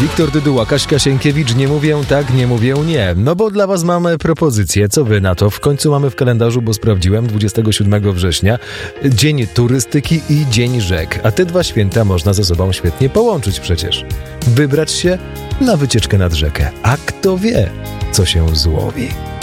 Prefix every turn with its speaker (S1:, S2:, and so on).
S1: Wiktor Dyduła, Kaśka Sienkiewicz, nie mówię tak, nie mówię nie. No bo dla was mamy propozycję, co wy na to? W końcu mamy w kalendarzu, bo sprawdziłem, 27 września, Dzień Turystyki i Dzień Rzek. A te dwa święta można ze sobą świetnie połączyć przecież. Wybrać się na wycieczkę nad rzekę. A kto wie, co się złowi.